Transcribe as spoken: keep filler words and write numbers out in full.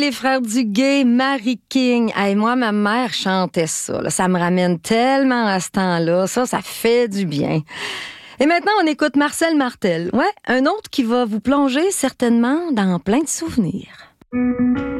les frères Duguay, Marie King. Hey, moi, ma mère chantait ça. Là. Ça me ramène tellement à ce temps-là. Ça, ça fait du bien. Et maintenant, on écoute Marcel Martel. Ouais, un autre qui va vous plonger certainement dans plein de souvenirs.